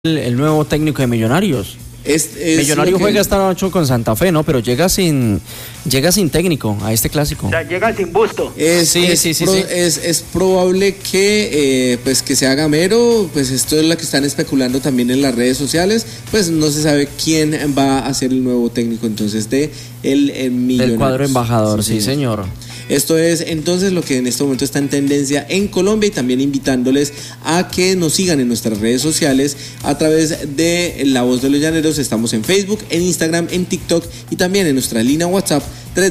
el nuevo técnico de Millonarios. Millonarios juega esta noche con Santa Fe, ¿no? Pero llega sin técnico a este clásico. O sea, llega sin busto. Es probable que pues que sea Gamero. Pues esto es lo que están especulando también en las redes sociales. Pues no se sabe quién va a ser el nuevo técnico entonces de el Millonarios. Del cuadro embajador, sí señor. Esto es entonces lo que en este momento está en tendencia en Colombia, y también invitándoles a que nos sigan en nuestras redes sociales a través de La Voz de los Llaneros. Estamos en Facebook, en Instagram, en TikTok y también en nuestra línea WhatsApp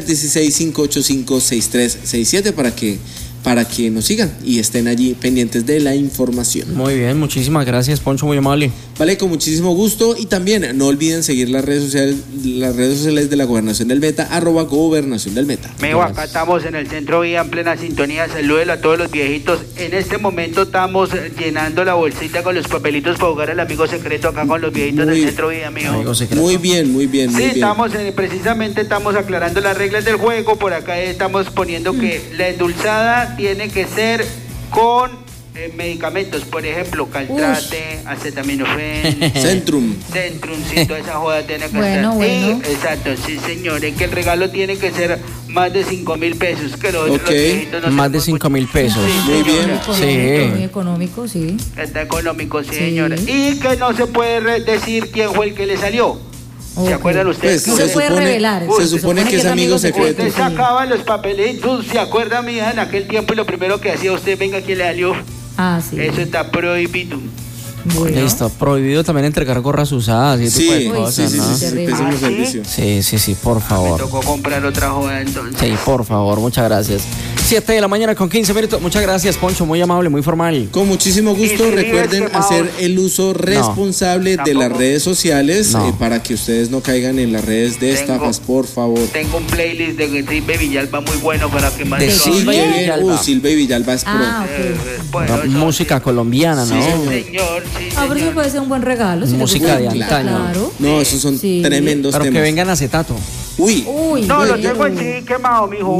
316-585-6367 para que nos sigan y estén allí pendientes de la información. Muy bien, muchísimas gracias, Poncho, muy amable. Vale, con muchísimo gusto, y también no olviden seguir las redes sociales de la Gobernación del Meta, @Gobernación del Meta. Acá estamos en el Centro Vía en plena sintonía. Salúdelo a todos los viejitos. En este momento estamos llenando la bolsita con los papelitos para jugar al amigo secreto acá con los viejitos del Centro Vía, amigo. Muy bien. Estamos precisamente estamos aclarando las reglas del juego. Por acá estamos poniendo que la endulzada tiene que ser con medicamentos, por ejemplo, Caltrate, acetaminofén, Centrum, sí, toda esa joda tiene que ser. Exacto, sí, señor. Es que el regalo tiene que ser más de 5.000 pesos. Que los no más de 5.000 pesos. Sí, muy bien. Muy económico, sí. Está económico, sí, señora. Y que no se puede decir quién fue el que le salió. ¿Se acuerdan ustedes? Pues, no se puede revelar. Se supone que es amigo secreto. Usted sacaba los papelitos, ¿se acuerda, mi hija, en aquel tiempo? Y lo primero que hacía usted, venga, ¿quién le salió? Ah, sí. Eso está prohibido. Bueno. Listo, prohibido también entregar gorras usadas y ese tipo de cosas, ¿no? Pésimo servicio. Sí, por favor. Me tocó comprar otra joda entonces. Sí, por favor, muchas gracias. 7 de la mañana con 15 minutos. Muchas gracias, Poncho, muy amable, muy formal. Con muchísimo gusto. Recuerden hacer el uso responsable de las redes sociales para que ustedes no caigan en las redes de estafas, por favor. Tengo un playlist de Silva Villalba muy bueno para que más de Silva Villalba. Silva Villalba es pro. Bueno, música colombiana, ¿no? Sí, señor. Pero eso puede ser un buen regalo. Música de antaño. Claro. No, esos son tremendos temas. Pero que vengan acetato. Uy, no, lo tengo en sí quemado, mijo.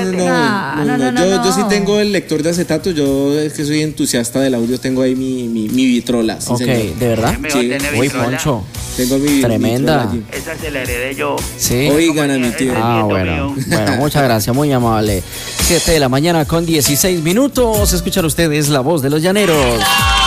No. Yo sí tengo el lector de acetato. Yo es que soy entusiasta del audio. Tengo ahí mi vitrola. Sí, ¿de verdad? Sí. Uy, Poncho. Tengo mi tremenda. Esa se la heredé yo. Sí. Oigan a mi tío. Bueno, muchas gracias, muy amable. 7 de la mañana con 16 minutos. Escuchan ustedes La Voz de los Llaneros.